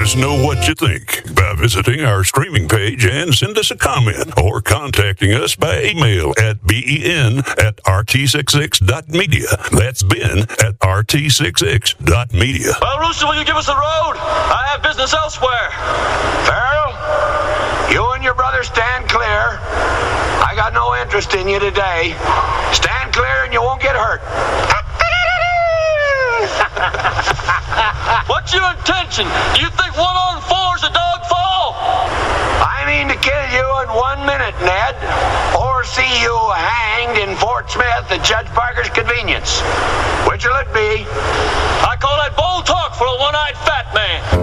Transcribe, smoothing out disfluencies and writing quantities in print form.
us know what you think by visiting our streaming page and send us a comment or contacting us by email at ben@rt66.media. That's ben@rt66.media. Well, Rooster, will you give us the road? I have business elsewhere. Farrell, you and your brother stand clear. I got no interest in you today. Stand clear and you won't get hurt. What's your intention? Do you think 1 on 4 is a dog fall? I mean to kill you in 1 minute, Ned, or see you hanged in Fort Smith at Judge Parker's convenience. Which'll it be? I call that bold talk for a one-eyed fat man.